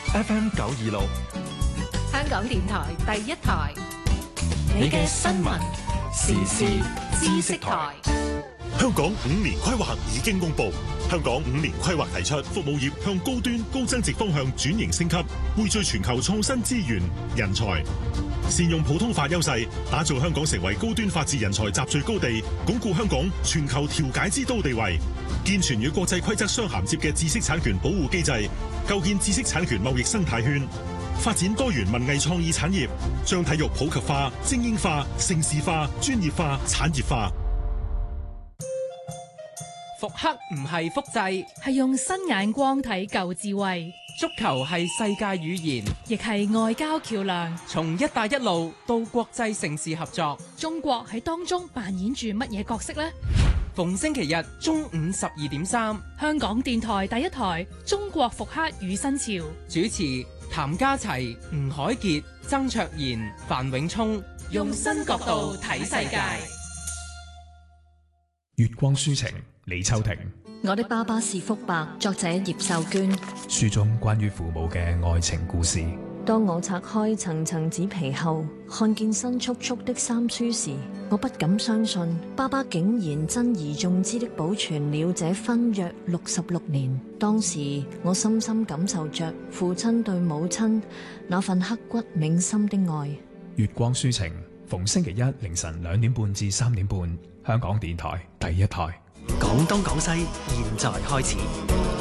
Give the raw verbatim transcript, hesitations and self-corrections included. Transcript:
F M 九二六， 香港電台第一台， 你嘅新聞時事知識台。 香港五年規劃已經公布，香港五年規劃提出服務業向高端高增值方向轉型升級，匯聚全球創新資源人才，善用普通法優勢，打造香港成為高端法治人才集聚高地，鞏固香港全球調解之都地位，健全與國際規則相銜接嘅知識產權保護機制，構建知識產權貿易生態圈，發展多元文藝創意產業，將體育普及化、精英化、盛事化、專業化、產業化。 復刻唔係複製， 係用新眼光睇舊智慧。 足球係世界語言， 亦係外交橋梁。 從一帶一路到國際城市合作， 中國喺當中扮演住乜嘢角色呢？ 逢星期日中午十二點三， 香港電台第一台《中國復刻與新潮》， 主持譚家齊、吳海傑、曾卓賢、范永聰， 用新角度睇世界。 月光書情，李秋婷。 我的爸爸是福伯，作者葉秀娟。 書中關於父母嘅愛情故事。 當我拆開層層紙皮後，看見新簇簇的三書時，我不敢相信，爸爸竟然珍而重之的保存了這婚約六十六年。當時我深深感受着父親對母親那份刻骨銘心的愛。 月光書情，逢星期一凌晨兩點半至三點半，香港電台第一台。 廣東廣西，現在開始。